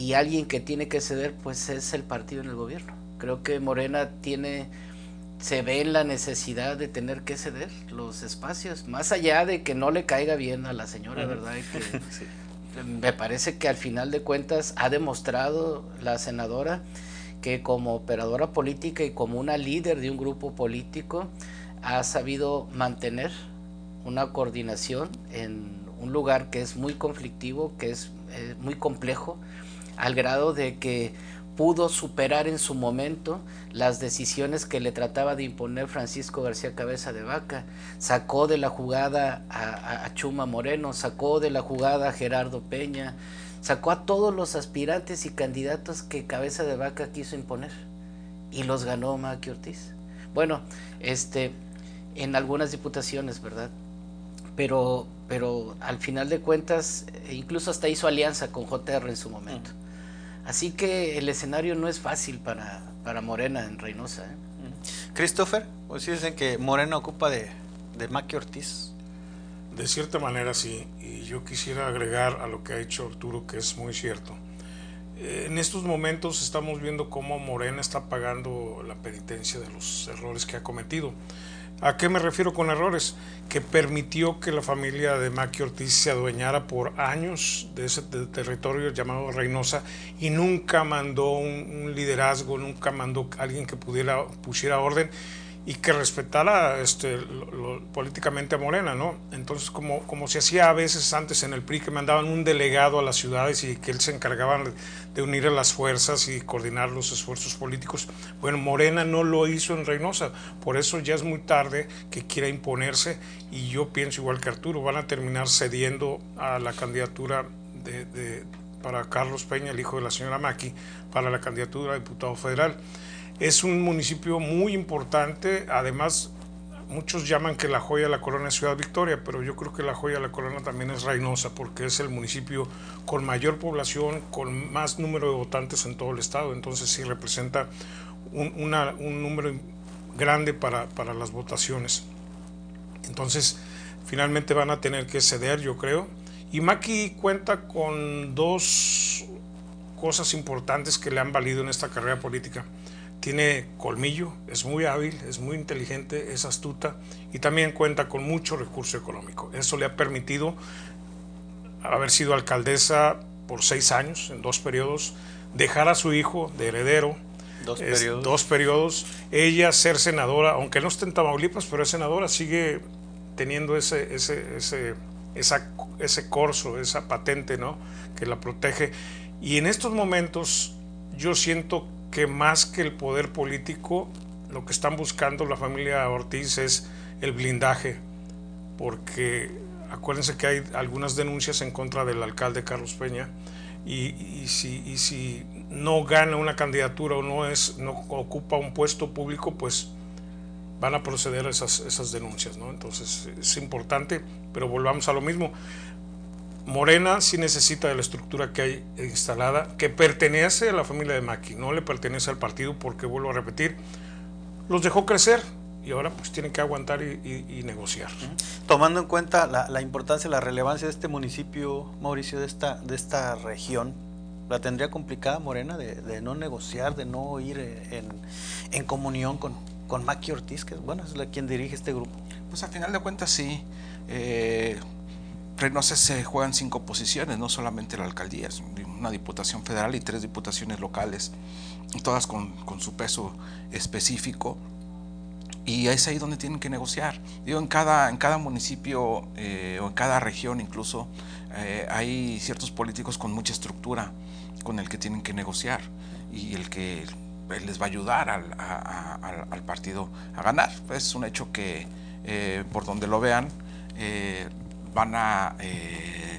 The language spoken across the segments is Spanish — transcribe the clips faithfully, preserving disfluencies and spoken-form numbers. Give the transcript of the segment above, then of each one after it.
y alguien que tiene que ceder pues es el partido en el gobierno. Creo que Morena tiene, se ve en la necesidad de tener que ceder los espacios, más allá de que no le caiga bien a la señora, Ujú. ¿verdad? Y que Sí. me parece que al final de cuentas ha demostrado la senadora que como operadora política y como una líder de un grupo político ha sabido mantener una coordinación en un lugar que es muy conflictivo, que es eh, muy complejo, al grado de que pudo superar en su momento las decisiones que le trataba de imponer Francisco García Cabeza de Vaca. Sacó de la jugada a, a Chuma Moreno, sacó de la jugada a Gerardo Peña, sacó a todos los aspirantes y candidatos que Cabeza de Vaca quiso imponer y los ganó Maki Ortiz. Bueno, este, en algunas diputaciones, ¿verdad? Pero, pero al final de cuentas, incluso hasta hizo alianza con J R en su momento. Así que el escenario no es fácil para, para Morena en Reynosa, ¿eh? Christopher, pues sí dicen que Morena ocupa de, de Maki Ortiz. De cierta manera sí, y yo quisiera agregar a lo que ha dicho Arturo, que es muy cierto. En estos momentos estamos viendo cómo Morena está pagando la penitencia de los errores que ha cometido. ¿A qué me refiero con errores? Que permitió que la familia de Maki Ortiz se adueñara por años de ese de territorio llamado Reynosa y nunca mandó un, un liderazgo, nunca mandó a alguien que pudiera pusiera orden y que respetara este, lo, lo, políticamente a Morena, ¿no? Entonces, como, como se hacía a veces antes en el P R I, que mandaban un delegado a las ciudades y que él se encargaba de unir a las fuerzas y coordinar los esfuerzos políticos. Bueno, Morena no lo hizo en Reynosa, por eso ya es muy tarde que quiera imponerse, y yo pienso igual que Arturo, van a terminar cediendo a la candidatura de, de, para Carlos Peña, el hijo de la señora Maki, para la candidatura a diputado federal. Es un municipio muy importante, además muchos llaman que la joya de la corona es Ciudad Victoria, pero yo creo que la joya de la corona también es Reynosa, porque es el municipio con mayor población, con más número de votantes en todo el estado, entonces sí representa un, una, un número grande para, para las votaciones. Entonces finalmente van a tener que ceder, yo creo, y Maki cuenta con dos cosas importantes que le han valido en esta carrera política. Tiene colmillo, es muy hábil, es muy inteligente, es astuta y también cuenta con mucho recurso económico. Eso le ha permitido haber sido alcaldesa por seis años, en dos periodos, dejar a su hijo de heredero, Dos es, periodos. dos periodos, ella ser senadora, aunque no esté en Tamaulipas, pero es senadora, sigue teniendo ese, ese, ese, esa, ese corso, esa patente, ¿no?, que la protege. Y en estos momentos yo siento que más que el poder político, lo que están buscando la familia Ortiz es el blindaje, porque acuérdense que hay algunas denuncias en contra del alcalde Carlos Peña, y, y, si, y si no gana una candidatura o no, es, no ocupa un puesto público, pues van a proceder a esas, esas denuncias, ¿no? Entonces es importante, pero volvamos a lo mismo. Morena sí necesita de la estructura que hay instalada, que pertenece a la familia de Maki, no le pertenece al partido, porque vuelvo a repetir, los dejó crecer y ahora pues tienen que aguantar y, y, y negociar. Tomando en cuenta la, la importancia, la relevancia de este municipio, Mauricio, de esta, de esta región, ¿la tendría complicada Morena de, de no negociar, de no ir en, en comunión con, con Maki Ortiz, que bueno, es la quien dirige este grupo? Pues al final de cuentas sí. Eh, Reynosa se juegan cinco posiciones, no solamente la alcaldía, es una diputación federal y tres diputaciones locales, todas con, con su peso específico, y es ahí donde tienen que negociar. Digo, en cada, en cada municipio eh, o en cada región incluso eh, hay ciertos políticos con mucha estructura con el que tienen que negociar y el que les va a ayudar al, a, a, al partido a ganar. Es un hecho que eh, por donde lo vean eh, van a eh,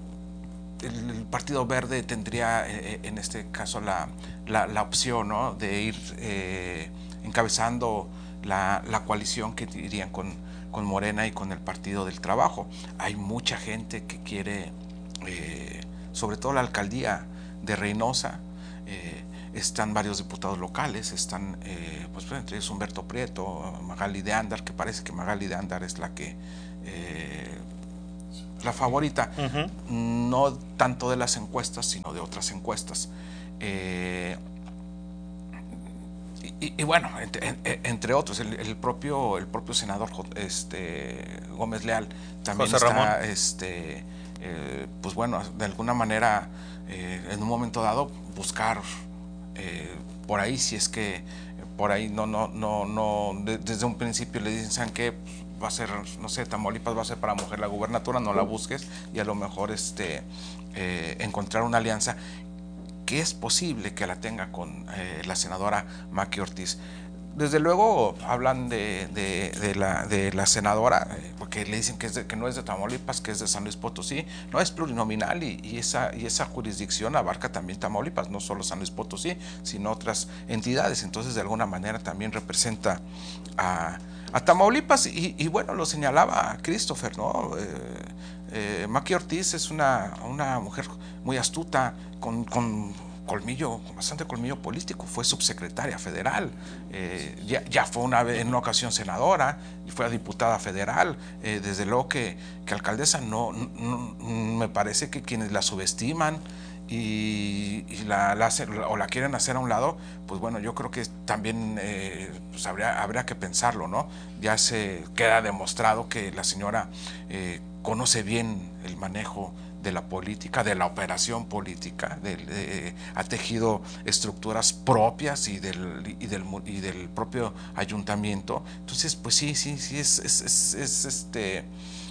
el, el Partido Verde tendría eh, en este caso la, la, la opción, ¿no?, de ir eh, encabezando la, la coalición que irían con, con Morena y con el Partido del Trabajo. Hay mucha gente que quiere eh, sobre todo la alcaldía de Reynosa. eh, están varios diputados locales, están eh, pues entre ellos Humberto Prieto, Magali de Andar, que parece que Magali de Andar es la que eh, la favorita, uh-huh. no tanto de las encuestas, sino de otras encuestas. Eh, y, y bueno, entre, entre otros, el, el propio el propio senador este, Gómez Leal también José está, Ramón. este, eh, pues bueno, de alguna manera, eh, en un momento dado, buscar eh, por ahí, si es que por ahí no, no, no, no, de, desde un principio le dicen, ¿saben qué? Va a ser, no sé, Tamaulipas va a ser para mujer la gubernatura, no la busques, y a lo mejor este, eh, encontrar una alianza que es posible que la tenga con eh, la senadora Maqui Ortiz. Desde luego hablan de, de, de, la, de la senadora, eh, porque le dicen que, es de, que no es de Tamaulipas, que es de San Luis Potosí. No, es plurinominal y, y, esa, y esa jurisdicción abarca también Tamaulipas, no solo San Luis Potosí, sino otras entidades. Entonces, de alguna manera también representa a, a Tamaulipas. Y, y bueno, lo señalaba Christopher, ¿no? Eh, eh, Maqui Ortiz es una, una mujer muy astuta, con... con colmillo, bastante colmillo político, fue subsecretaria federal, eh, ya, ya fue una vez, en una ocasión senadora, y fue diputada federal, eh, desde luego que, que alcaldesa no, no, me parece que quienes la subestiman y, y la, la hacen, o la quieren hacer a un lado, pues bueno, yo creo que también eh, pues habría, habría que pensarlo, ¿no? Ya se queda demostrado que la señora eh, conoce bien el manejo de la política, de la operación política, de, de, ha tejido estructuras propias y del, y del, y del propio ayuntamiento. Entonces, pues sí, sí, sí, es, es, es, es este,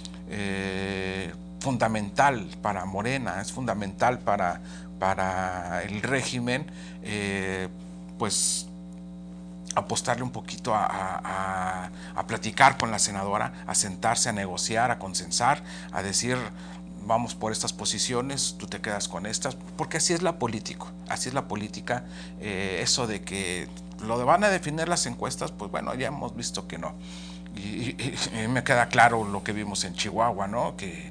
eh, fundamental para Morena, es fundamental para, para el régimen, eh, pues apostarle un poquito a, a, a platicar con la senadora, a sentarse, a negociar, a consensar, a decir, vamos por estas posiciones, tú te quedas con estas, porque así es la política, así es la política, eh, eso de que lo van a definir las encuestas, pues bueno, ya hemos visto que no, y, y, y me queda claro lo que vimos en Chihuahua, ¿no? Que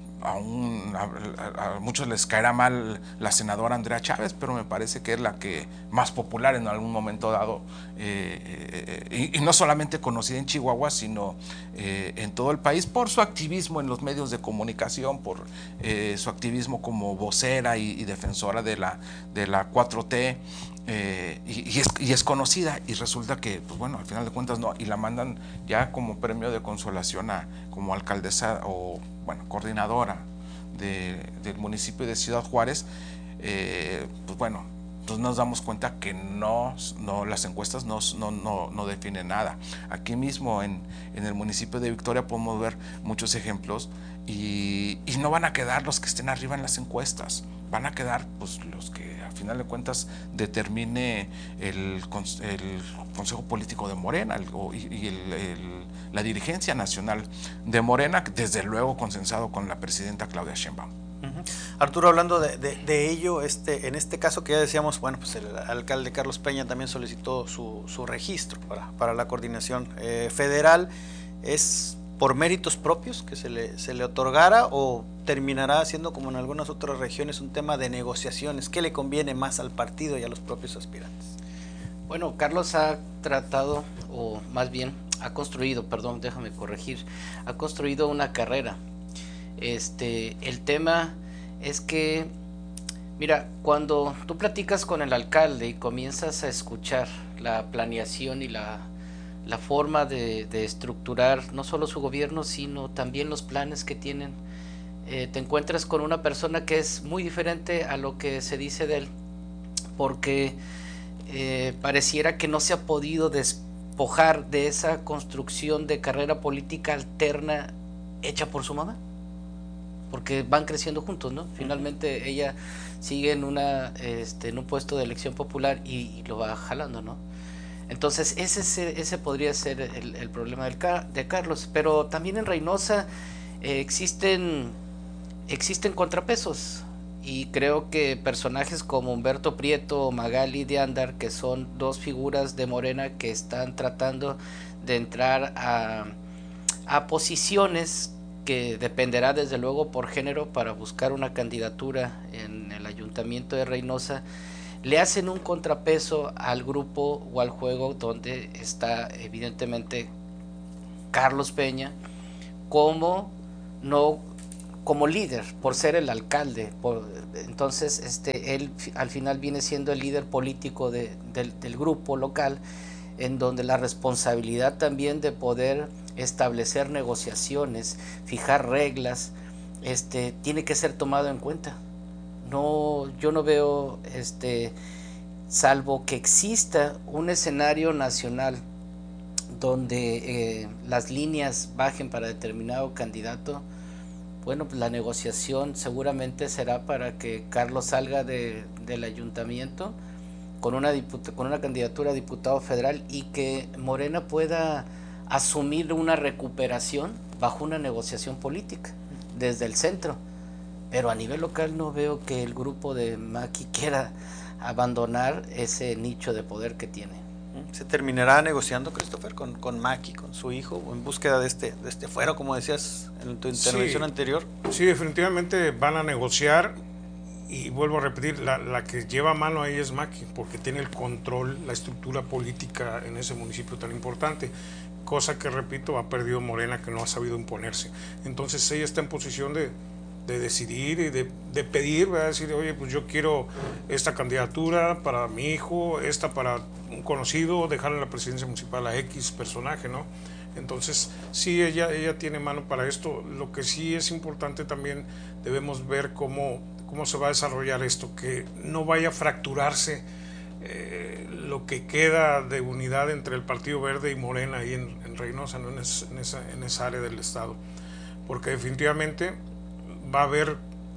aún a, a muchos les caerá mal la senadora Andrea Chávez, pero me parece que es la que más popular en algún momento dado, eh, eh, y, y no solamente conocida en Chihuahua, sino eh, en todo el país por su activismo en los medios de comunicación, por eh, su activismo como vocera y, y defensora de la, de la cuatro T. Eh, y, y, es, y es conocida, y resulta que, pues bueno, al final de cuentas no, y la mandan ya como premio de consolación a, como alcaldesa o, bueno, coordinadora de, del municipio de Ciudad Juárez. Eh, pues bueno, entonces nos damos cuenta que no, no las encuestas no, no, no, no definen nada. Aquí mismo en, en el municipio de Victoria podemos ver muchos ejemplos, y, y no van a quedar los que estén arriba en las encuestas, van a quedar pues los que a final de cuentas determine el, el Consejo Político de Morena el, y, y el, el, la dirigencia nacional de Morena, desde luego consensado con la presidenta Claudia Sheinbaum. Uh-huh. Arturo, hablando de, de, de ello, este, en este caso que ya decíamos, bueno, pues el alcalde Carlos Peña también solicitó su, su registro para, para la coordinación eh, federal. ¿Es por méritos propios que se le, se le otorgara, o terminará siendo, como en algunas otras regiones, un tema de negociaciones? ¿Qué le conviene más al partido y a los propios aspirantes? Bueno, Carlos ha tratado, o más bien ha construido, perdón, déjame corregir, ha construido una carrera. Este, el tema es que, mira, cuando tú platicas con el alcalde y comienzas a escuchar la planeación y la la forma de, de estructurar no solo su gobierno, sino también los planes que tienen, eh, te encuentras con una persona que es muy diferente a lo que se dice de él, porque eh, pareciera que no se ha podido despojar de esa construcción de carrera política alterna hecha por su mamá, porque van creciendo juntos, ¿no? Finalmente uh-huh. ella sigue en, una, este, en un puesto de elección popular y, y lo va jalando, ¿no? Entonces ese, ese podría ser el, el problema del, de Carlos, pero también en Reynosa eh, existen, existen contrapesos, y creo que personajes como Humberto Prieto o Magali de Andar, que son dos figuras de Morena que están tratando de entrar a, a posiciones que dependerá desde luego por género para buscar una candidatura en el ayuntamiento de Reynosa, le hacen un contrapeso al grupo o al juego donde está evidentemente Carlos Peña como no como líder, por ser el alcalde. Por, entonces, este, él al final viene siendo el líder político de, del, del grupo local, en donde la responsabilidad también de poder establecer negociaciones, fijar reglas, este, tiene que ser tomado en cuenta. No, yo no veo, este, salvo que exista un escenario nacional donde eh, las líneas bajen para determinado candidato, bueno, pues la negociación seguramente será para que Carlos salga de, del ayuntamiento con una, diputa, con una candidatura a diputado federal y que Morena pueda asumir una recuperación bajo una negociación política desde el centro. Pero a nivel local no veo que el grupo de Maki quiera abandonar ese nicho de poder que tiene. ¿Se terminará negociando, Christopher, con, con Maki, con su hijo, en búsqueda de este, de este fuero, como decías en tu intervención sí, anterior? Sí, definitivamente van a negociar, y vuelvo a repetir, la, la que lleva mano ahí es Maki, porque tiene el control, la estructura política en ese municipio tan importante, cosa que, repito, ha perdido Morena, que no ha sabido imponerse. Entonces ella está en posición de, de decidir y de, de pedir, va a decir, oye, pues yo quiero esta candidatura para mi hijo, esta para un conocido, dejarle la presidencia municipal a X personaje, ¿no? Entonces, sí, ella, ella tiene mano para esto. Lo que sí es importante también, debemos ver cómo, cómo se va a desarrollar esto, que no vaya a fracturarse eh, lo que queda de unidad entre el Partido Verde y Morena ahí en, en Reynosa, ¿no? en, es, en, esa, en esa área del estado, porque definitivamente va a haber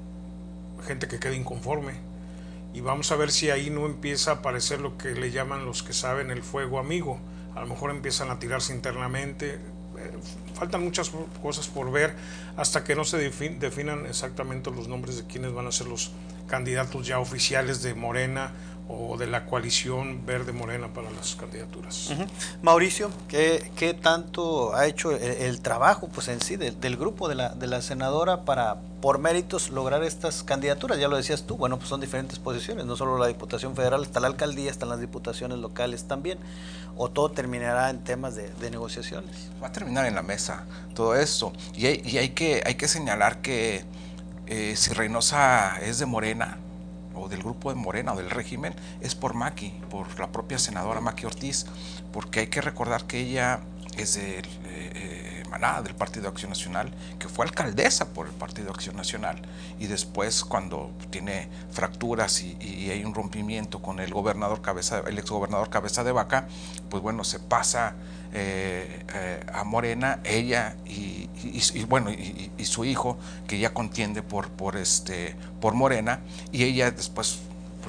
gente que quede inconforme, y vamos a ver si ahí no empieza a aparecer lo que le llaman los que saben el fuego amigo. A lo mejor empiezan a tirarse internamente. Eh, faltan muchas cosas por ver hasta que no se defin definan exactamente los nombres de quienes van a ser los candidatos ya oficiales de Morena o de la coalición Verde Morena para las candidaturas. Uh-huh. Mauricio, ¿qué, qué tanto ha hecho el, el trabajo pues en sí del, del grupo de la, de la senadora para, por méritos, lograr estas candidaturas? Ya lo decías tú, bueno, pues son diferentes posiciones, no solo la Diputación Federal, está la alcaldía, están las diputaciones locales también, o todo terminará en temas de, de negociaciones. Va a terminar en la mesa todo esto, y hay, y hay, que, hay que señalar que eh, si Reynosa es de Morena, o del grupo de Morena o del régimen, es por Maki, por la propia senadora Maki Ortiz, porque hay que recordar que ella es de eh, Maná, del Partido Acción Nacional, que fue alcaldesa por el Partido Acción Nacional, y después, cuando tiene fracturas y, y hay un rompimiento con el gobernador Cabeza, el exgobernador Cabeza de Vaca, pues bueno, se pasa eh, eh, a Morena, ella y, y, y bueno y, y su hijo, que ya contiende por, por, este, por Morena, y ella después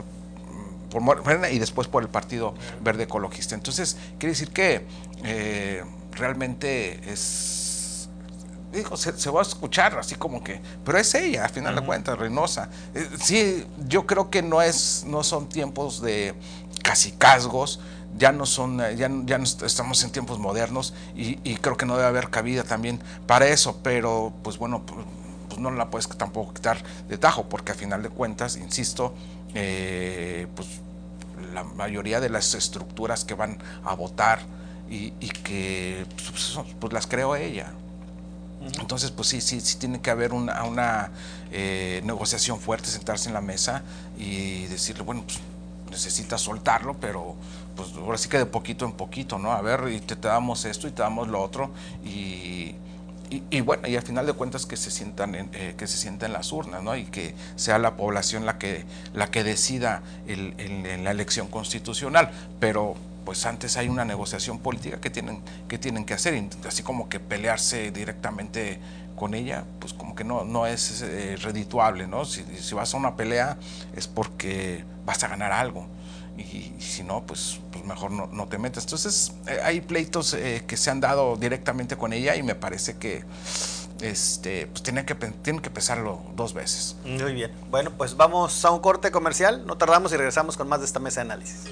por Morena y después por el Partido Verde Ecologista. Entonces, quiere decir que eh, realmente es, digo, se, se va a escuchar así como que, pero es ella, a final uh-huh. de cuentas, Reynosa. Eh, sí, yo creo que no es, no son tiempos de cacicazgos, ya no son, ya, ya no estamos en tiempos modernos, y, y creo que no debe haber cabida también para eso, pero pues bueno, pues, pues no la puedes tampoco quitar de tajo, porque a final de cuentas, insisto, eh, pues la mayoría de las estructuras que van a votar y, y que pues, pues las creó ella. Entonces, pues sí, sí, sí tiene que haber una, una eh, negociación fuerte, sentarse en la mesa y decirle, bueno, pues necesitas soltarlo, pero pues ahora sí que de poquito en poquito, ¿no? A ver, y te, te damos esto y te damos lo otro, y, y, y bueno, y al final de cuentas que se sientan en, eh, que se sientan en las urnas, ¿no? Y que sea la población la que, la que decida el, el, en la elección constitucional, pero pues antes hay una negociación política que tienen que, tienen que hacer, y así como que pelearse directamente con ella, pues como que no, no es eh, redituable, ¿no? Si, si vas a una pelea es porque vas a ganar algo, y, y si no, pues, pues mejor no, no te metas. Entonces eh, hay pleitos eh, que se han dado directamente con ella, y me parece que este, pues tienen que, tienen que pesarlo dos veces. Muy bien, bueno, pues vamos a un corte comercial, no tardamos y regresamos con más de esta mesa de análisis.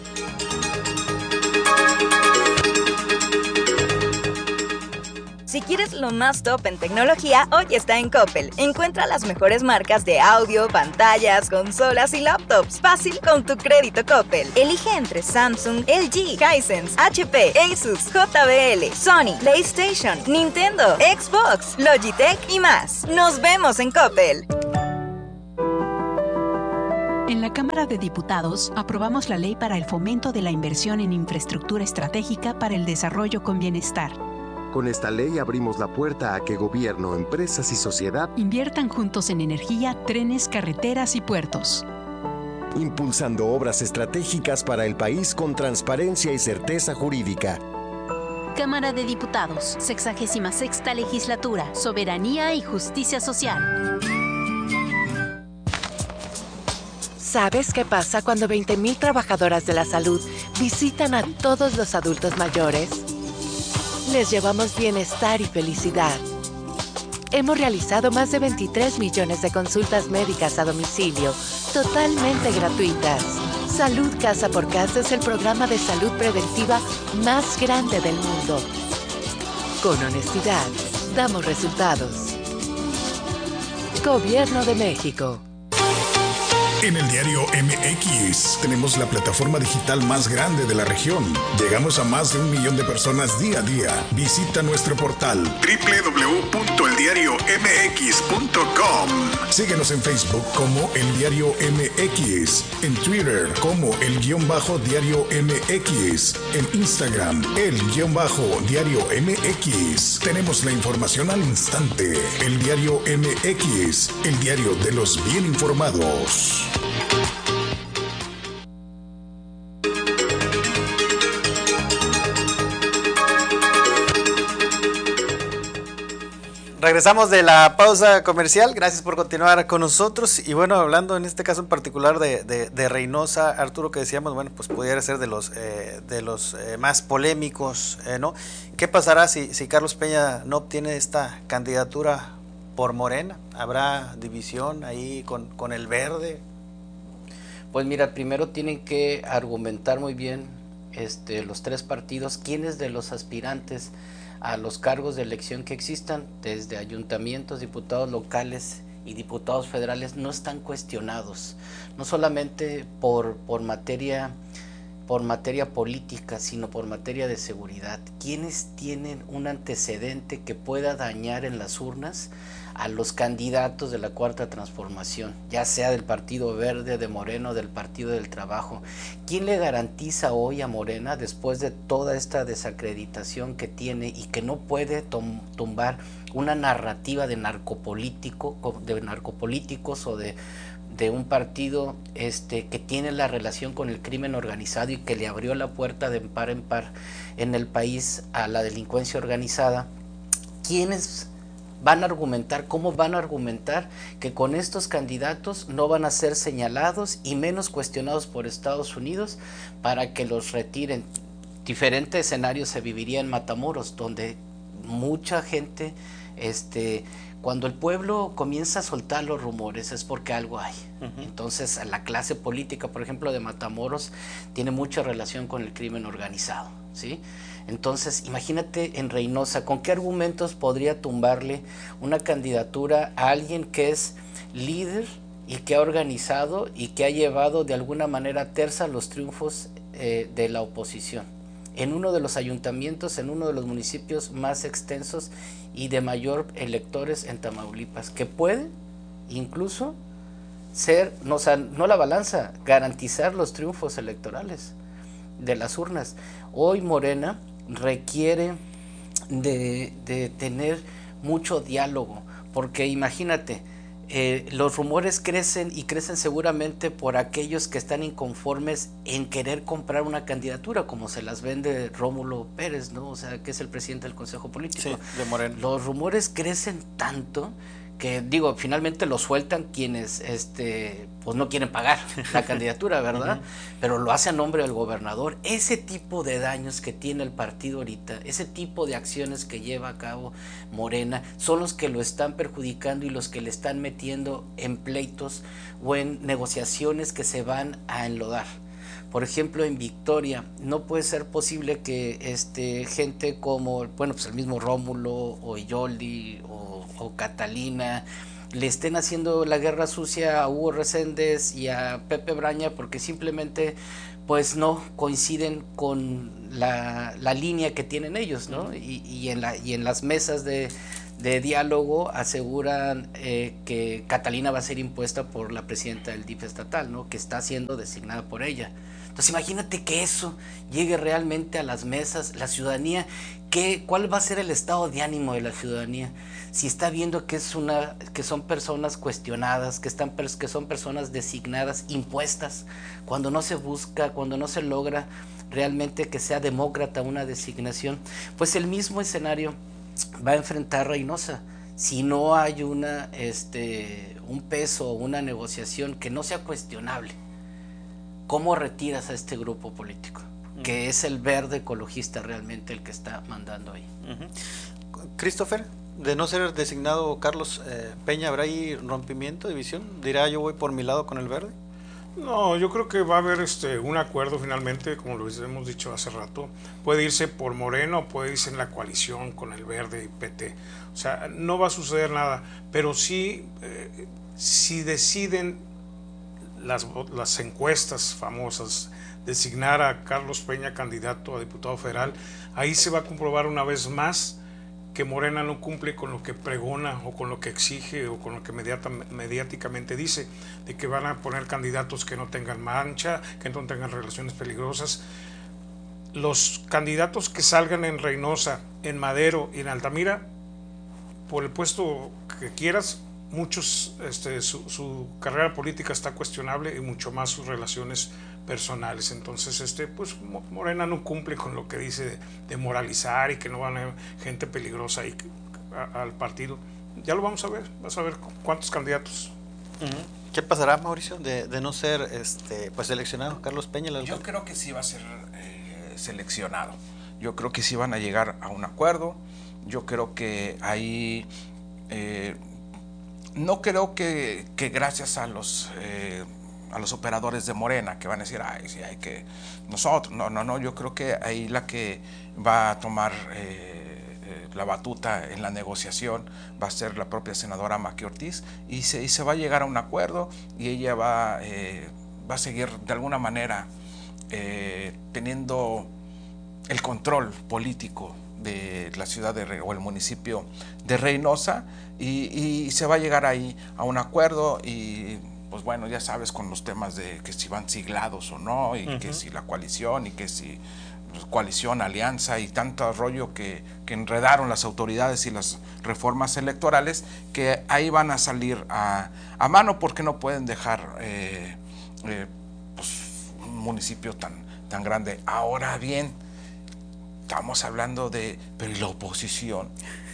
Si quieres lo más top en tecnología, hoy está en Coppel. Encuentra las mejores marcas de audio, pantallas, consolas y laptops. Fácil con tu crédito Coppel. Elige entre Samsung, L G, Hisense, H P, Asus, J B L, Sony, PlayStation, Nintendo, Xbox, Logitech y más. Nos vemos en Coppel. En la Cámara de Diputados aprobamos la Ley para el Fomento de la Inversión en Infraestructura Estratégica para el Desarrollo con Bienestar. Con esta ley abrimos la puerta a que gobierno, empresas y sociedad inviertan juntos en energía, trenes, carreteras y puertos, impulsando obras estratégicas para el país con transparencia y certeza jurídica. Cámara de Diputados, sexagésima sexta Legislatura, Soberanía y Justicia Social. ¿Sabes qué pasa cuando veinte mil trabajadoras de la salud visitan a todos los adultos mayores? Les llevamos bienestar y felicidad. Hemos realizado más de veintitrés millones de consultas médicas a domicilio, totalmente gratuitas. Salud Casa por Casa es el programa de salud preventiva más grande del mundo. Con honestidad, damos resultados. Gobierno de México. En el diario M X tenemos la plataforma digital más grande de la región. Llegamos a más de un millón de personas día a día. Visita nuestro portal doble u doble u doble u punto el diario m x punto com. Síguenos en Facebook como El Diario M X, en Twitter como El Guión Bajo Diario M X, en Instagram El Guión Bajo Diario M X. Tenemos la información al instante. El Diario M X, el diario de los bien informados. Regresamos de la pausa comercial, gracias por continuar con nosotros. Y bueno, hablando en este caso en particular de, de, de Reynosa, Arturo, que decíamos, bueno, pues pudiera ser de los eh, de los eh, más polémicos, eh, ¿no? ¿Qué pasará si, si Carlos Peña no obtiene esta candidatura por Morena? ¿Habrá división ahí con, con el Verde? Pues mira, primero tienen que argumentar muy bien este, los tres partidos quiénes de los aspirantes a los cargos de elección que existan, desde ayuntamientos, diputados locales y diputados federales, no están cuestionados, no solamente por, por materia por materia política, sino por materia de seguridad. ¿Quiénes tienen un antecedente que pueda dañar en las urnas a los candidatos de la Cuarta Transformación, ya sea del Partido Verde, de Morena o del Partido del Trabajo? ¿Quién le garantiza hoy a Morena, después de toda esta desacreditación que tiene y que no puede tumbar una narrativa de narcopolítico, de narcopolíticos o de de un partido este, que tiene la relación con el crimen organizado y que le abrió la puerta de par en par en el país a la delincuencia organizada? ¿Quiénes van a argumentar, cómo van a argumentar que con estos candidatos no van a ser señalados y menos cuestionados por Estados Unidos para que los retiren? Diferente escenario se viviría en Matamoros, donde mucha gente, este, cuando el pueblo comienza a soltar los rumores es porque algo hay. Uh-huh. Entonces la clase política, por ejemplo, de Matamoros tiene mucha relación con el crimen organizado, ¿sí? Entonces imagínate en Reynosa, ¿con qué argumentos podría tumbarle una candidatura a alguien que es líder y que ha organizado y que ha llevado de alguna manera tersa los triunfos eh, de la oposición en uno de los ayuntamientos, en uno de los municipios más extensos y de mayor electores en Tamaulipas, que puede incluso ser, no, o sea, no la balanza, garantizar los triunfos electorales de las urnas? Hoy Morena requiere de, de tener mucho diálogo, porque imagínate, Eh, los rumores crecen y crecen seguramente por aquellos que están inconformes en querer comprar una candidatura, como se las vende Rómulo Pérez, ¿no? O sea, que es el presidente del Consejo Político. Sí, de Morena. Los rumores crecen tanto que, digo, finalmente lo sueltan quienes este pues no quieren pagar la candidatura, ¿verdad? Uh-huh. Pero lo hace a nombre del gobernador. Ese tipo de daños que tiene el partido ahorita, ese tipo de acciones que lleva a cabo Morena, son los que lo están perjudicando y los que le están metiendo en pleitos o en negociaciones que se van a enlodar. Por ejemplo, en Victoria, no puede ser posible que este, gente como, bueno, pues el mismo Rómulo, o Yoldi, o, o Catalina, le estén haciendo la guerra sucia a Hugo Reséndez y a Pepe Braña porque simplemente pues no coinciden con la, la línea que tienen ellos, ¿no? Y, y, en, la, y en las mesas de, de diálogo aseguran eh, que Catalina va a ser impuesta por la presidenta del D I F estatal, ¿no? Que está siendo designada por ella. Entonces imagínate que eso llegue realmente a las mesas, la ciudadanía, ¿qué, ¿cuál va a ser el estado de ánimo de la ciudadanía? Si está viendo que es una, que son personas cuestionadas, que están, que son personas designadas, impuestas, cuando no se busca, cuando no se logra realmente que sea demócrata una designación, pues el mismo escenario va a enfrentar Reynosa. Si no hay una, este, un peso o una negociación que no sea cuestionable, ¿cómo retiras a este grupo político? Uh-huh. Que es el verde ecologista realmente el que está mandando ahí. Uh-huh. Christopher, de no ser designado Carlos eh, Peña, ¿habrá ahí rompimiento, división? ¿Dirá yo voy por mi lado con el verde? No, yo creo que va a haber este, un acuerdo finalmente, como lo hemos dicho hace rato. Puede irse por Moreno, puede irse en la coalición con el Verde y P T. O sea, no va a suceder nada, pero sí, eh, si deciden las, las encuestas famosas designar a Carlos Peña candidato a diputado federal, ahí se va a comprobar una vez más que Morena no cumple con lo que pregona o con lo que exige o con lo que mediata, mediáticamente dice, de que van a poner candidatos que no tengan mancha, que no tengan relaciones peligrosas. Los candidatos que salgan en Reynosa, en Madero y en Altamira, por el puesto que quieras, muchos, este, su, su carrera política está cuestionable y mucho más sus relaciones personales. Entonces, este, pues Morena no cumple con lo que dice de, de moralizar y que no van a haber gente peligrosa ahí a, al partido. Ya lo vamos a ver, vas a ver cuántos candidatos. Uh-huh. ¿Qué pasará, Mauricio, de, de no ser este, pues seleccionado Carlos Peña? Yo alcalde? creo que sí va a ser eh, seleccionado. Yo creo que sí van a llegar a un acuerdo. Yo creo que ahí eh, no creo que, que gracias a los eh, a los operadores de Morena que van a decir, ay, sí, hay que nosotros, no, no, no, yo creo que ahí la que va a tomar eh, eh, la batuta en la negociación va a ser la propia senadora Maqui Ortiz y se, y se va a llegar a un acuerdo y ella va, eh, va a seguir de alguna manera eh, teniendo el control político de la ciudad de, o el municipio de Reynosa y, y se va a llegar ahí a un acuerdo y pues bueno, ya sabes, con los temas de que si van siglados o no, y uh-huh. que si la coalición, y que si coalición, alianza, y tanto rollo que, que enredaron las autoridades y las reformas electorales, que ahí van a salir a, a mano porque no pueden dejar eh, eh, pues, un municipio tan, tan grande. Ahora bien, estamos hablando de, pero ¿y la oposición?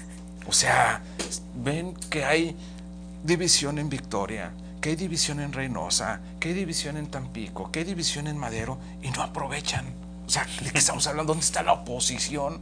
O sea, ven que hay división en Victoria, que hay división en Reynosa, que hay división en Tampico, que hay división en Madero y no aprovechan. O sea, ¿de qué estamos hablando? ¿Dónde está la oposición?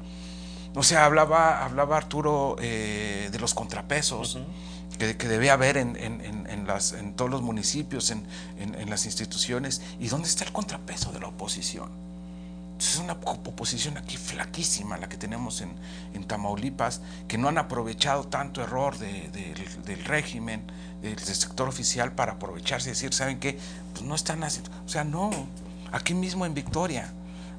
O sea, hablaba, hablaba Arturo eh, de los contrapesos uh-huh. que, que debe haber en, en, en, en, las, en todos los municipios, en, en, en las instituciones. ¿Y dónde está el contrapeso de la oposición? Entonces es una oposición aquí flaquísima la que tenemos en, en Tamaulipas, que no han aprovechado tanto error de, de, del, del régimen, del, del sector oficial para aprovecharse y decir, ¿saben qué? Pues no están haciendo, o sea, no, aquí mismo en Victoria,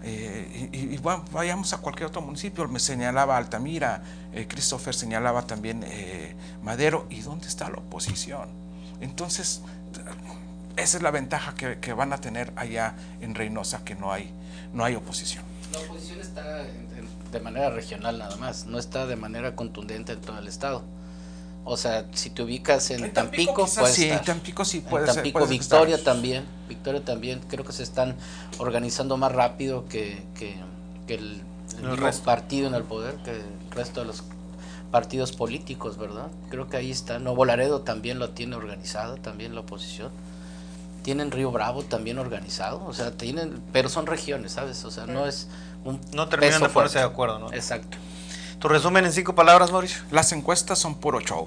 eh, y, y bueno, vayamos a cualquier otro municipio, me señalaba Altamira, eh, Christopher señalaba también eh, Madero, ¿y dónde está la oposición? Entonces, esa es la ventaja que, que van a tener allá en Reynosa, que no hay no hay oposición. La oposición está de manera regional nada más, no está de manera contundente en todo el estado. O sea, si te ubicas en, en Tampico, Tampico puedes sí, estar. En Tampico sí puede en Tampico, ser, Victoria estar. también, Victoria también, creo que se están organizando más rápido que, que, que el, el, el mismo partido en el poder, que el resto de los partidos políticos, ¿verdad? Creo que ahí está. Nuevo Laredo también lo tiene organizado, también la oposición. Tienen Río Bravo también organizado, o sea, tienen, pero son regiones, ¿sabes? O sea, no es un no terminan peso de ponerse fuerte. de acuerdo, ¿no? Exacto. ¿Tu resumen en cinco palabras, Mauricio? Las encuestas son puro show.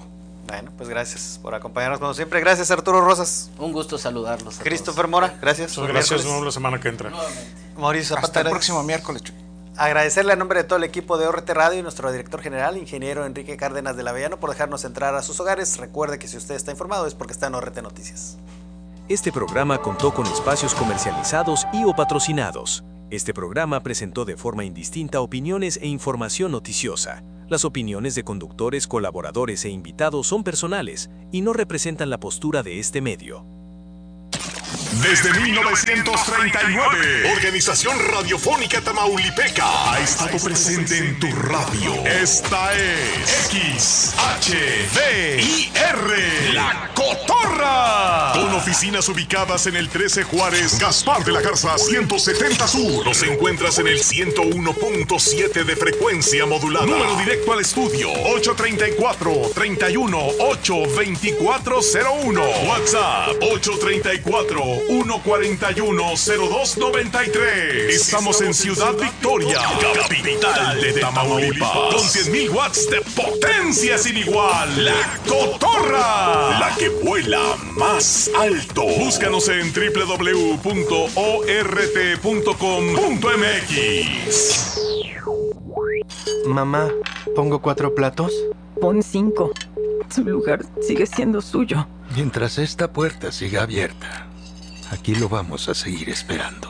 Bueno, pues gracias por acompañarnos como siempre. Gracias, Arturo Rosas. Un gusto saludarlos a Christopher todos. Mora, gracias. Muchas gracias, nos vemos la semana que entra. Mauricio Zapata. Hasta el próximo miércoles. Agradecerle a nombre de todo el equipo de O R T Radio y nuestro director general, ingeniero Enrique Cárdenas de la Avellano, por dejarnos entrar a sus hogares. Recuerde que si usted está informado es porque está en O R T Noticias. Este programa contó con espacios comercializados y o patrocinados. Este programa presentó de forma indistinta opiniones e información noticiosa. Las opiniones de conductores, colaboradores e invitados son personales y no representan la postura de este medio. Desde mil novecientos treinta y nueve, Organización Radiofónica Tamaulipeca ha estado presente en tu radio. Esta es X H D I R, La Cotorra. Con oficinas ubicadas en el trece Juárez, Gaspar de la Garza ciento setenta Sur. Nos encuentras en el ciento uno punto siete de frecuencia modulada. Número directo al estudio ocho treinta y cuatro, treinta y uno, ocho veinticuatro cero uno. WhatsApp ocho treinta y cuatro, uno cuarenta y uno, cero dos noventa y tres. Estamos en Ciudad Victoria, capital de Tamaulipas, con cien mil watts de potencia sin igual. La Cotorra, la que vuela más alto. Búscanos en doble u doble u doble u punto o r t punto com punto m x. Mamá, ¿pongo cuatro platos? Pon cinco. Su lugar sigue siendo suyo. Mientras esta puerta siga abierta, aquí lo vamos a seguir esperando.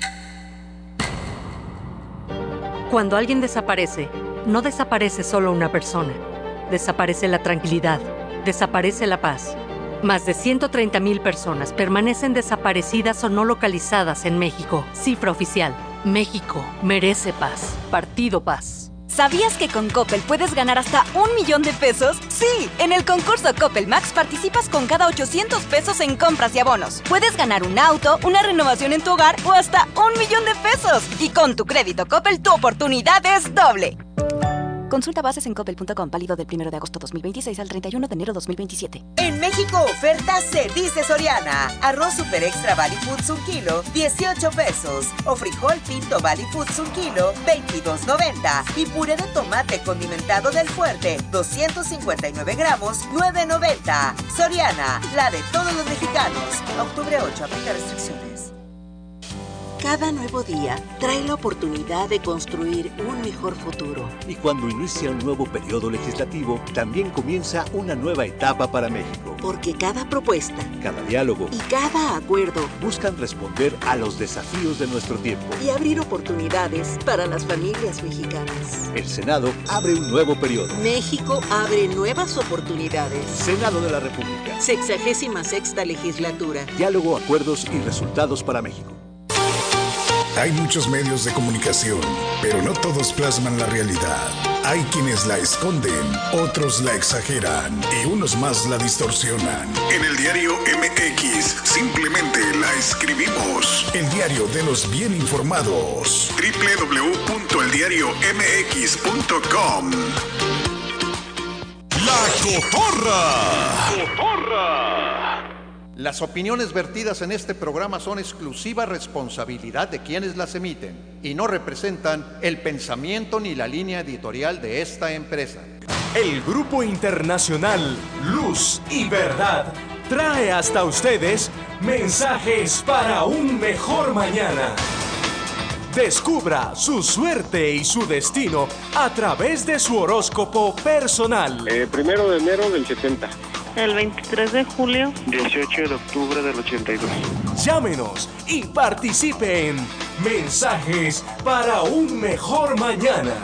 Cuando alguien desaparece, no desaparece solo una persona. Desaparece la tranquilidad. Desaparece la paz. Más de ciento treinta mil personas permanecen desaparecidas o no localizadas en México. Cifra oficial. México merece paz. Partido Paz. ¿Sabías que con Coppel puedes ganar hasta un millón de pesos? ¡Sí! En el concurso Coppel Max participas con cada ochocientos pesos en compras y abonos. Puedes ganar un auto, una renovación en tu hogar o hasta un millón de pesos. Y con tu crédito Coppel, tu oportunidad es doble. Consulta bases en coppel punto com, válido del primero de agosto dos mil veintiséis al treinta y uno de enero dos mil veintisiete. En México oferta se dice Soriana. Arroz Super Extra Valley Foods un kilo, dieciocho pesos. O frijol pinto Valley Foods un kilo, veintidós noventa. Y puré de tomate condimentado del Fuerte, doscientos cincuenta y nueve gramos, nueve noventa. Soriana, la de todos los mexicanos. Octubre ocho, aplica restricciones. Cada nuevo día trae la oportunidad de construir un mejor futuro. Y cuando inicia un nuevo periodo legislativo, también comienza una nueva etapa para México. Porque cada propuesta, cada diálogo y cada acuerdo buscan responder a los desafíos de nuestro tiempo y abrir oportunidades para las familias mexicanas. El Senado abre un nuevo periodo. México abre nuevas oportunidades. Senado de la República. Sexagésima sexta legislatura. Diálogo, acuerdos y resultados para México. Hay muchos medios de comunicación, pero no todos plasman la realidad. Hay quienes la esconden, otros la exageran y unos más la distorsionan. En el diario M X simplemente la escribimos. El diario de los bien informados. doble u doble u doble u punto el diario m x punto com. La Cotorra. Cotorra. Las opiniones vertidas en este programa son exclusiva responsabilidad de quienes las emiten y no representan el pensamiento ni la línea editorial de esta empresa. El Grupo Internacional Luz y Verdad trae hasta ustedes mensajes para un mejor mañana. Descubra su suerte y su destino a través de su horóscopo personal. Eh, primero de enero del setenta. El veintitrés de julio. dieciocho de octubre del ochenta y dos. Llámenos y participe en Mensajes para un Mejor Mañana.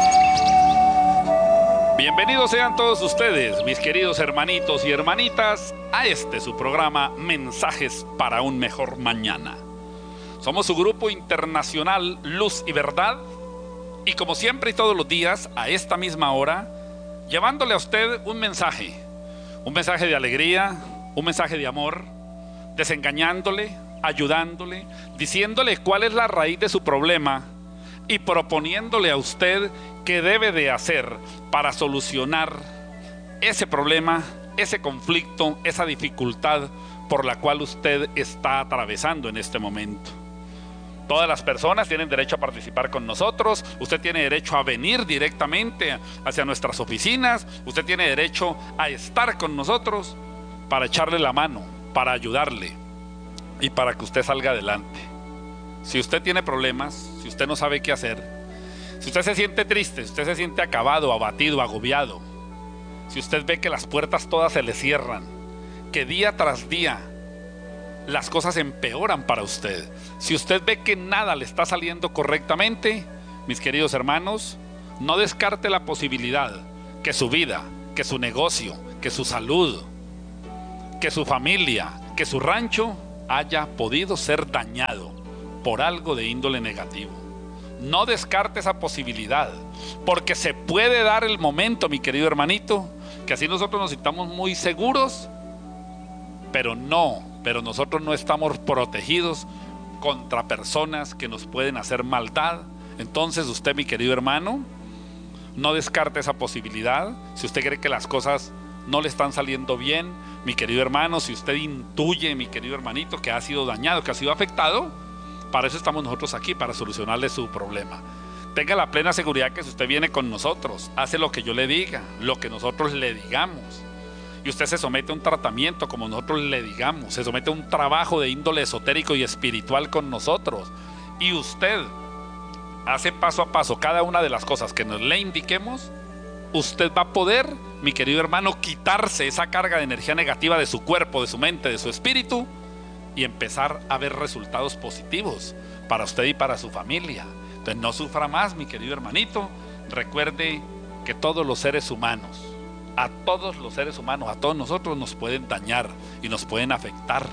Bienvenidos sean todos ustedes, mis queridos hermanitos y hermanitas, a este su programa Mensajes para un Mejor Mañana. Somos su grupo internacional Luz y Verdad y como siempre y todos los días, a esta misma hora, llevándole a usted un mensaje. Un mensaje de alegría, un mensaje de amor, desengañándole, ayudándole, diciéndole cuál es la raíz de su problema y proponiéndole a usted qué debe de hacer para solucionar ese problema, ese conflicto, esa dificultad por la cual usted está atravesando en este momento. Todas las personas tienen derecho a participar con nosotros. Usted tiene derecho a venir directamente hacia nuestras oficinas. Usted tiene derecho a estar con nosotros para echarle la mano, para ayudarle y para que usted salga adelante. Si usted tiene problemas, si usted no sabe qué hacer, si usted se siente triste, si usted se siente acabado, abatido, agobiado, si usted ve que las puertas todas se le cierran, que día tras día las cosas empeoran para usted, si usted ve que nada le está saliendo correctamente, mis queridos hermanos, no descarte la posibilidad que su vida, que su negocio, que su salud, que su familia, que su rancho haya podido ser dañado por algo de índole negativo. No descarte esa posibilidad, porque se puede dar el momento, mi querido hermanito, que así nosotros nos sintamos muy seguros, pero no, pero nosotros no estamos protegidos contra personas que nos pueden hacer maldad. Entonces usted, mi querido hermano, no descarte esa posibilidad. Si usted cree que las cosas no le están saliendo bien, mi querido hermano, si usted intuye, mi querido hermanito, que ha sido dañado, que ha sido afectado, para eso estamos nosotros aquí, para solucionarle su problema. Tenga la plena seguridad que si usted viene con nosotros, hace lo que yo le diga, lo que nosotros le digamos, y usted se somete a un tratamiento como nosotros le digamos, se somete a un trabajo de índole esotérico y espiritual con nosotros, y usted hace paso a paso cada una de las cosas que nos le indiquemos, usted va a poder, mi querido hermano, quitarse esa carga de energía negativa de su cuerpo, de su mente, de su espíritu, y empezar a ver resultados positivos para usted y para su familia. Entonces no sufra más, mi querido hermanito. Recuerde que todos los seres humanos, a todos los seres humanos, a todos nosotros nos pueden dañar y nos pueden afectar,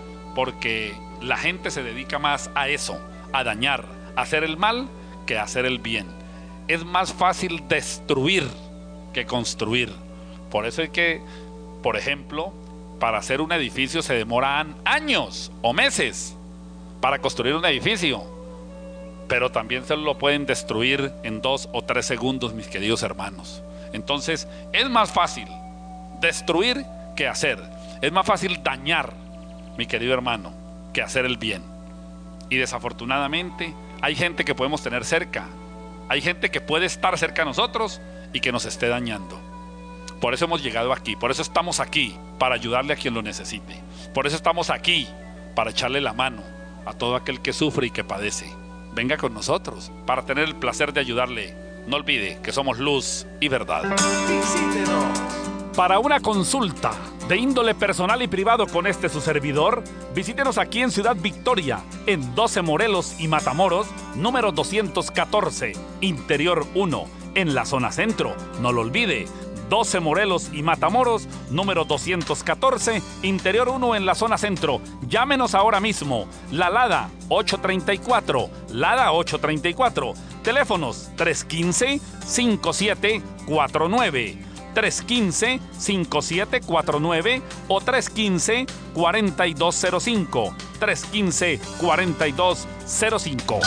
porque la gente se dedica más a eso, a dañar, a hacer el mal que a hacer el bien. Es más fácil destruir que construir. Por eso es que, por ejemplo, para hacer un edificio se demoran años o meses para construir un edificio, pero también se lo pueden destruir en dos o tres segundos, mis queridos hermanos. Entonces es más fácil destruir que hacer. Es más fácil dañar, mi querido hermano, que hacer el bien. Y desafortunadamente hay gente que podemos tener cerca, hay gente que puede estar cerca de nosotros y que nos esté dañando. Por eso hemos llegado aquí, por eso estamos aquí, para ayudarle a quien lo necesite. Por eso estamos aquí, para echarle la mano a todo aquel que sufre y que padece. Venga con nosotros, para tener el placer de ayudarle. No olvide que somos luz y verdad. Visítenos. Para una consulta de índole personal y privado con este su servidor, visítenos aquí en Ciudad Victoria, en doce Morelos y Matamoros, número doscientos catorce, Interior uno, en la zona centro. No lo olvide, doce Morelos y Matamoros, número doscientos catorce, Interior uno en la zona centro. Llámenos ahora mismo. La Lada ocho treinta y cuatro, Lada ocho treinta y cuatro. Teléfonos tres uno cinco, cinco siete cuatro nueve, tres uno cinco, cinco siete cuatro nueve o tres uno cinco, cuatro dos cero cinco, tres uno cinco, cuatro dos cero cinco.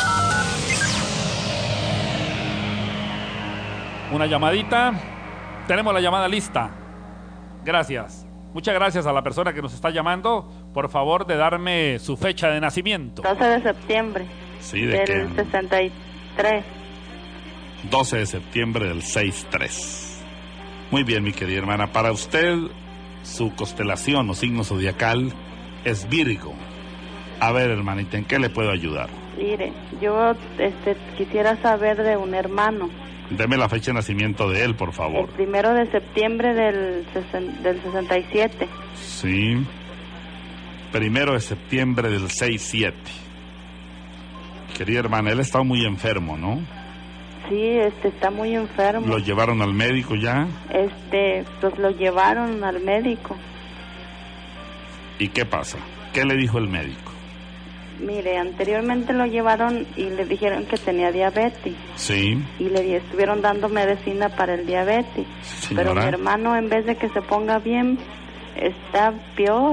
Una llamadita. Tenemos la llamada lista. Gracias. Muchas gracias a la persona que nos está llamando. Por favor, de darme su fecha de nacimiento. doce de septiembre. Sí, ¿de qué? Del sesenta y tres. doce de septiembre del sesenta y tres. Muy bien, mi querida hermana. Para usted, su constelación o signo zodiacal es Virgo. A ver, hermanita, ¿en qué le puedo ayudar? Mire, yo este, quisiera saber de un hermano. Deme la fecha de nacimiento de él, por favor. El primero de septiembre del, sesen, del sesenta y siete. Sí. Primero de septiembre del sesenta y siete. Querida hermana, él está muy enfermo, ¿no? Sí, este, está muy enfermo. ¿Lo llevaron al médico ya? Este, pues lo llevaron al médico. ¿Y qué pasa? ¿Qué le dijo el médico? Mire, anteriormente lo llevaron y le dijeron que tenía diabetes. Sí. Y le estuvieron dando medicina para el diabetes. Señora. Pero mi hermano, en vez de que se ponga bien, está peor.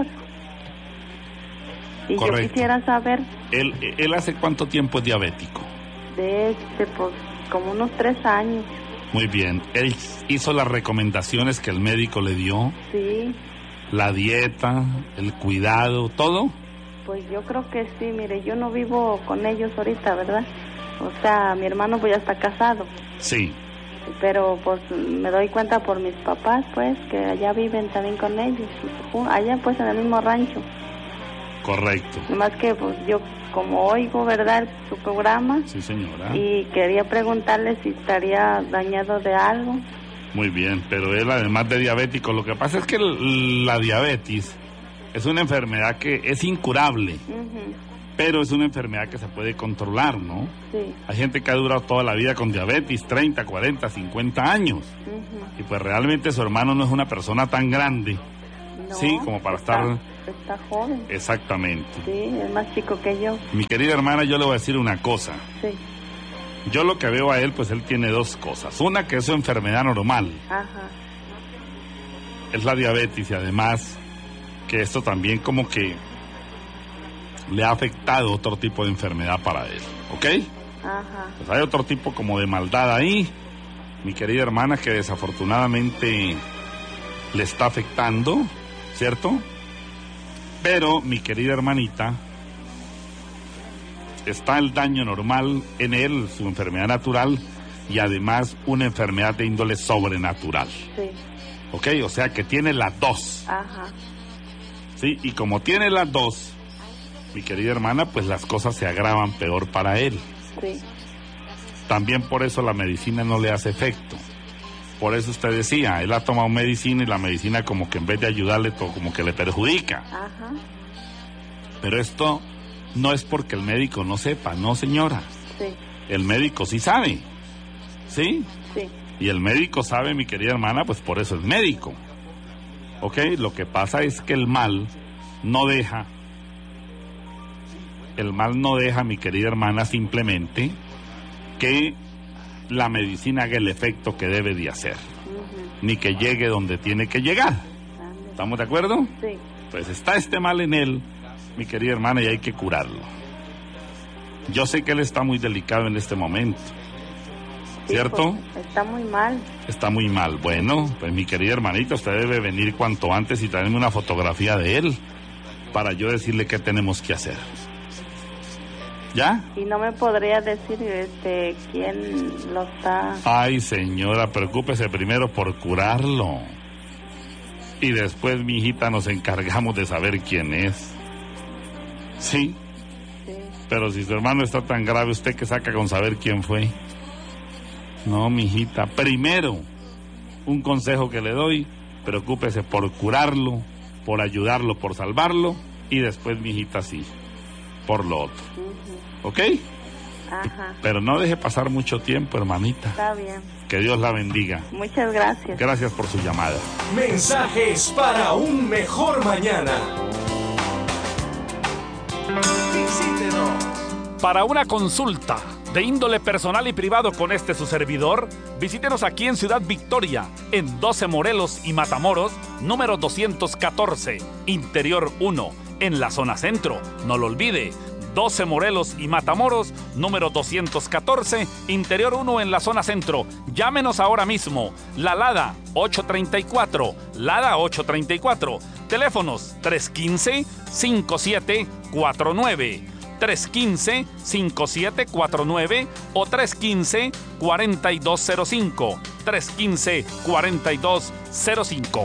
Y correcto. Yo quisiera saber... ¿Él, ¿Él hace cuánto tiempo es diabético? De este, pues, como unos tres años. Muy bien. ¿Él hizo las recomendaciones que el médico le dio? Sí. ¿La dieta, el cuidado, todo? Pues yo creo que sí, mire, yo no vivo con ellos ahorita, ¿verdad? O sea, mi hermano pues ya está casado. Sí. Pero pues me doy cuenta por mis papás, pues, que allá viven también con ellos, allá pues en el mismo rancho. Correcto. Nomás que pues yo como oigo, ¿verdad?, su programa. Sí, señora. Y quería preguntarle si estaría dañado de algo. Muy bien, pero él además de diabético, lo que pasa es que el, la diabetes es una enfermedad que es incurable. Uh-huh. Pero es una enfermedad que se puede controlar, ¿no? Sí. Hay gente que ha durado toda la vida con diabetes, treinta, cuarenta, cincuenta años. Uh-huh. Y pues realmente su hermano no es una persona tan grande. No, sí, como para está, estar... Está joven. Exactamente. Sí, es más chico que yo. Mi querida hermana, yo le voy a decir una cosa. Sí. Yo lo que veo a él, pues él tiene dos cosas. Una, que es su enfermedad normal. Ajá. Es la diabetes y además que esto también como que le ha afectado otro tipo de enfermedad para él, ¿ok? Ajá. Pues hay otro tipo como de maldad ahí, mi querida hermana, que desafortunadamente le está afectando, ¿cierto? Pero, mi querida hermanita, está el daño normal en él, su enfermedad natural, y además una enfermedad de índole sobrenatural. Sí. ¿Ok? O sea que tiene las dos. Ajá. Sí, y como tiene las dos, mi querida hermana, pues las cosas se agravan peor para él. Sí. También por eso la medicina no le hace efecto. Por eso usted decía, él ha tomado medicina y la medicina como que en vez de ayudarle, como que le perjudica. Ajá. Pero esto no es porque el médico no sepa, no, señora. Sí. El médico sí sabe. ¿Sí? Sí. Y el médico sabe, mi querida hermana, pues por eso es médico. ¿Ok? Lo que pasa es que el mal no deja... El mal no deja, mi querida hermana, simplemente que la medicina haga el efecto que debe de hacer. Uh-huh. Ni que llegue donde tiene que llegar. Uh-huh. ¿Estamos de acuerdo? Sí. Pues está este mal en él, mi querida hermana, y hay que curarlo. Yo sé que él está muy delicado en este momento. Sí, ¿cierto? Pues, está muy mal. Está muy mal. Bueno, pues mi querida hermanita, usted debe venir cuanto antes y traerme una fotografía de él para yo decirle qué tenemos que hacer. ¿Ya? Y no me podría decir este quién lo está... Ay, señora, preocúpese primero por curarlo. Y después, mi hijita, nos encargamos de saber quién es. ¿Sí? Sí. Pero si su hermano está tan grave, ¿usted qué saca con saber quién fue? No, mi hijita, primero, un consejo que le doy, preocúpese por curarlo, por ayudarlo, por salvarlo, y después, mi hijita, sí, por lo otro. Uh-huh. ¿Ok? Ajá. Pero no deje pasar mucho tiempo, hermanita. Está bien. Que Dios la bendiga. Muchas gracias. Gracias por su llamada. Mensajes para un mejor mañana. Visítenos. Para una consulta de índole personal y privado con este su servidor, visítenos aquí en Ciudad Victoria, en doce Morelos y Matamoros, número doscientos catorce, Interior uno, en la zona centro. No lo olvide, doce Morelos y Matamoros, número doscientos catorce, Interior uno en la zona centro. Llámenos ahora mismo. La Lada ocho treinta y cuatro, Lada ocho treinta y cuatro. Teléfonos tres uno cinco, cinco siete cuatro nueve, tres uno cinco, cinco siete cuatro nueve o tres uno cinco, cuatro dos cero cinco, tres uno cinco, cuatro dos cero cinco.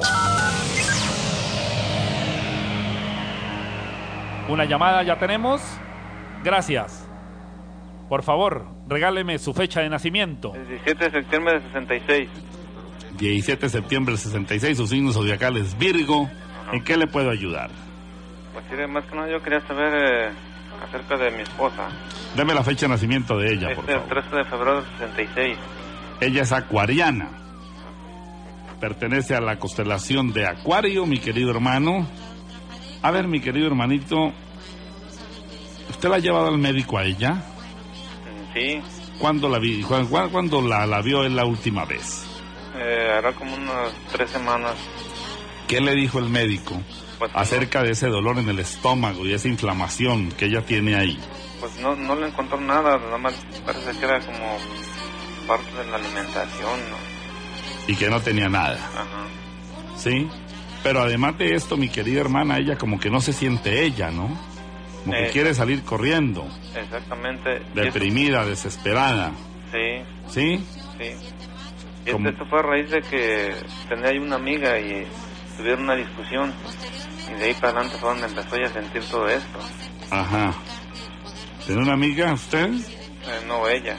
Una llamada ya tenemos. Gracias. Por favor, regáleme su fecha de nacimiento. El diecisiete de septiembre del sesenta y seis. diecisiete de septiembre del sesenta y seis, su signo zodiacal es Virgo. Ajá. ¿En qué le puedo ayudar? Pues sí, más que nada yo quería saber eh, acerca de mi esposa. Deme la fecha de nacimiento de ella, este, por favor. El trece de febrero del sesenta y seis. Ella es acuariana. Pertenece a la constelación de Acuario, mi querido hermano. A ver, mi querido hermanito, ¿usted la ha llevado al médico a ella? Sí. ¿Cuándo la vi? ¿Cuándo, cuándo la, la vio él la última vez? Eh, hará como unas tres semanas. ¿Qué le dijo el médico pues acerca no. de ese dolor en el estómago y esa inflamación que ella tiene ahí? Pues no, no le encontró nada, nada más parece que era como parte de la alimentación, ¿no? Y que no tenía nada. Ajá. ¿Sí? Pero además de esto, mi querida hermana, ella como que no se siente ella, ¿no? Como que Eh, quiere salir corriendo. Exactamente. Deprimida, desesperada. Sí. ¿Sí? Sí. Y ¿Cómo? esto, esto fue a raíz de que tenía ahí una amiga y tuvieron una discusión. Y de ahí para adelante fue donde empezó ella a sentir todo esto. Ajá. ¿Tiene una amiga usted? Eh, no, ella.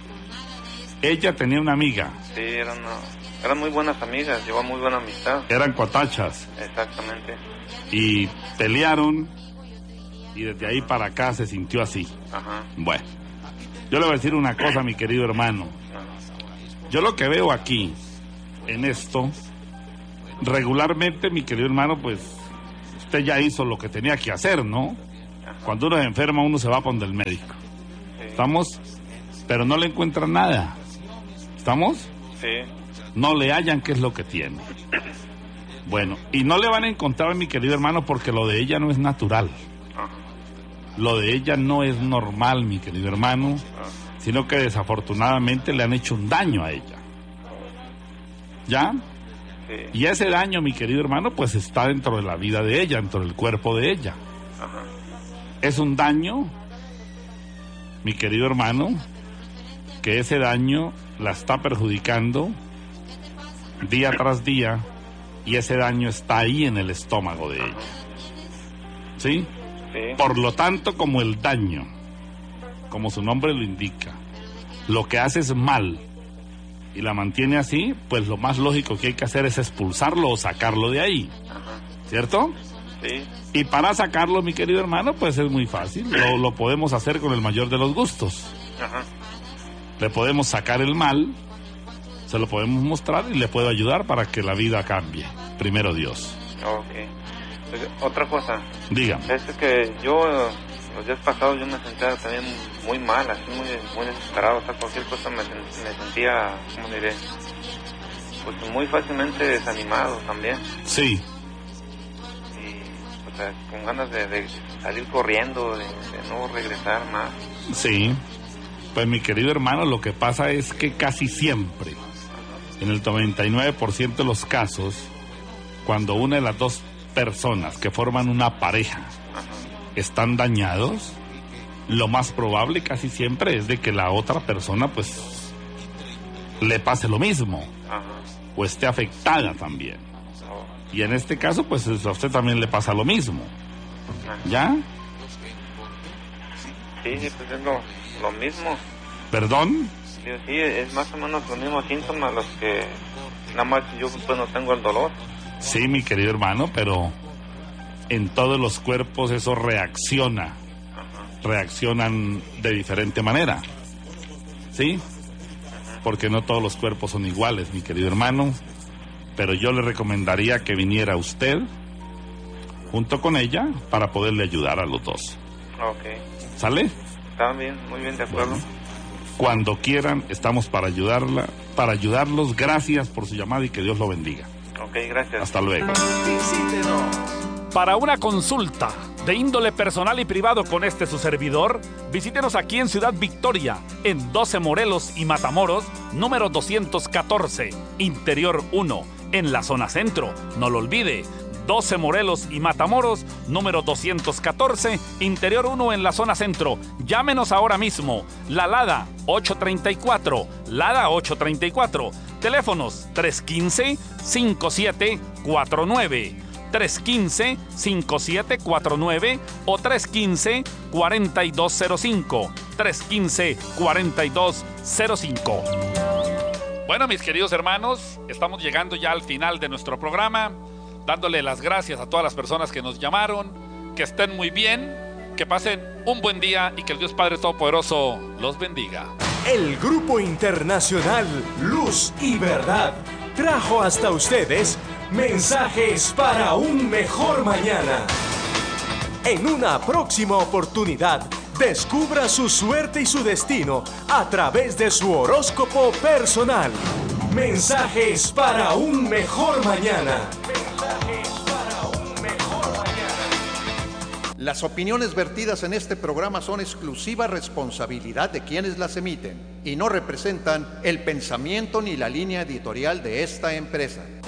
Ella tenía una amiga. Sí, eran, no, eran muy buenas amigas, llevaba muy buena amistad. Eran cuatachas. Exactamente. Y pelearon. Y desde ahí para acá se sintió así. Ajá. Bueno. Yo le voy a decir una cosa, mi querido hermano. Yo lo que veo aquí, en esto, regularmente, mi querido hermano, pues, usted ya hizo lo que tenía que hacer, ¿no? Cuando uno se enferma, uno se va para donde el médico. ¿Estamos? Pero no le encuentran nada. ¿Estamos? Sí. No le hallan qué es lo que tiene. Bueno, y no le van a encontrar, mi querido hermano, porque lo de ella no es natural. Lo de ella no es normal, mi querido hermano, sino que desafortunadamente le han hecho un daño a ella. ¿Ya? Sí. Y ese daño, mi querido hermano, pues está dentro de la vida de ella, dentro del cuerpo de ella. Ajá. Es un daño, mi querido hermano, que ese daño la está perjudicando día tras día y ese daño está ahí en el estómago de ella. ¿Sí? Sí. Por lo tanto, como el daño, como su nombre lo indica, lo que hace es mal y la mantiene así, pues lo más lógico que hay que hacer es expulsarlo o sacarlo de ahí. ¿Cierto? Sí. Y para sacarlo, mi querido hermano, pues es muy fácil. Lo, lo podemos hacer con el mayor de los gustos. Ajá. Le podemos sacar el mal, se lo podemos mostrar y le puedo ayudar para que la vida cambie. Primero Dios. Ok. Otra cosa. Dígame. Es que yo, los días pasados, yo me sentía también muy mal, así muy, muy desesperado. O sea, cualquier cosa me, me sentía, ¿cómo diré? Pues muy fácilmente desanimado también. Sí. Y, o sea, con ganas de, de salir corriendo, de, de no regresar más. Sí. Pues mi querido hermano, lo que pasa es que casi siempre, en el noventa y nueve por ciento de los casos, cuando una de las dos personas que forman una pareja están dañados, lo más probable casi siempre es de que la otra persona pues le pase lo mismo. Ajá. O esté afectada también. Y en este caso pues a usted también le pasa lo mismo. ¿Ya? Sí, sí, pues es lo, lo mismo. ¿Perdón? Sí, sí, es más o menos los mismos síntomas los que nada más yo pues no tengo el dolor. Sí, mi querido hermano, pero en todos los cuerpos eso reacciona. Reaccionan de diferente manera. ¿Sí? Porque no todos los cuerpos son iguales, mi querido hermano. Pero yo le recomendaría que viniera usted junto con ella para poderle ayudar a los dos. Ok. ¿Sale? Está bien, muy bien, de acuerdo. Bueno, cuando quieran, estamos para ayudarla, para ayudarlos. Gracias por su llamada y que Dios lo bendiga. Ok, gracias. Hasta luego. Para una consulta de índole personal y privado con este su servidor, visítenos aquí en Ciudad Victoria, en doce Morelos y Matamoros, número doscientos catorce, Interior uno, en la zona centro. No lo olvide, doce Morelos y Matamoros, número doscientos catorce, Interior uno en la zona centro. Llámenos ahora mismo. La Lada ocho treinta y cuatro, Lada ocho treinta y cuatro. Teléfonos tres uno cinco, cinco siete cuatro nueve, tres uno cinco, cinco siete cuatro nueve o tres uno cinco, cuatro dos cero cinco, tres uno cinco, cuatro dos cero cinco. Bueno, mis queridos hermanos, estamos llegando ya al final de nuestro programa, dándole las gracias a todas las personas que nos llamaron, que estén muy bien, que pasen un buen día y que el Dios Padre Todopoderoso los bendiga. El Grupo Internacional Luz y Verdad trajo hasta ustedes mensajes para un mejor mañana. En una próxima oportunidad, descubra su suerte y su destino a través de su horóscopo personal. Mensajes para un mejor mañana. Mensajes para un mejor mañana. Las opiniones vertidas en este programa son exclusiva responsabilidad de quienes las emiten y no representan el pensamiento ni la línea editorial de esta empresa.